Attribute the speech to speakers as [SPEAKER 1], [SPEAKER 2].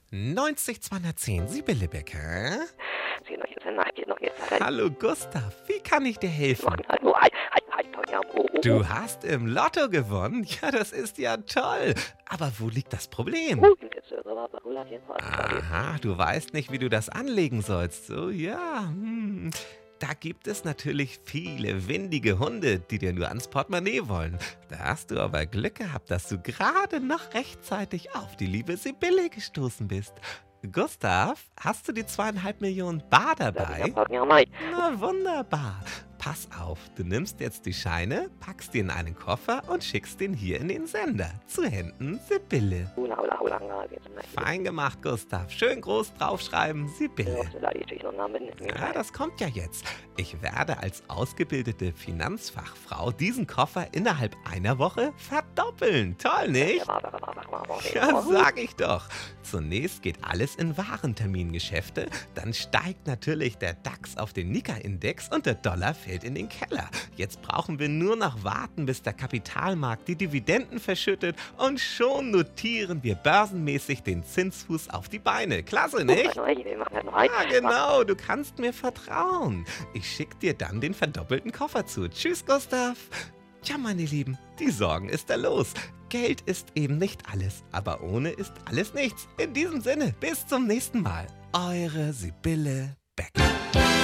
[SPEAKER 1] 90210, Sibylle Becker.
[SPEAKER 2] Sie noch jetzt nach noch jetzt
[SPEAKER 1] Hallo Gustav, wie kann ich dir helfen?
[SPEAKER 2] hallo
[SPEAKER 1] Du hast im Lotto gewonnen? Ja, das ist ja toll. Aber wo liegt das Problem? Aha, du weißt nicht, wie du das anlegen sollst. So, ja. Da gibt es natürlich viele windige Hunde, die dir nur ans Portemonnaie wollen. Da hast du aber Glück gehabt, dass du gerade noch rechtzeitig auf die liebe Sibylle gestoßen bist. Gustav, hast du die 2,5 Millionen Bar dabei? Na wunderbar. Pass auf, du nimmst jetzt die Scheine, packst die in einen Koffer und schickst den hier in den Sender. Zu Händen Sibylle. Fein gemacht, Gustav. Schön groß draufschreiben, Sibylle. Ja, das kommt ja jetzt. Ich werde als ausgebildete Finanzfachfrau diesen Koffer innerhalb einer Woche verdoppeln. Toll, nicht? Ja, sag ich doch. Zunächst geht alles in Warentermingeschäfte, dann steigt natürlich der DAX auf den Nikkei-Index und der Dollar fällt in den Keller. Jetzt brauchen wir nur noch warten, bis der Kapitalmarkt die Dividenden verschüttet und schon notieren wir börsenmäßig den Zinsfuß auf die Beine. Klasse, nicht? Ja, genau, du kannst mir vertrauen. Ich schick dir dann den verdoppelten Koffer zu. Tschüss, Gustav. Tja, meine Lieben, die Sorgen ist da los. Geld ist eben nicht alles, aber ohne ist alles nichts. In diesem Sinne, bis zum nächsten Mal. Eure Sibylle Becker.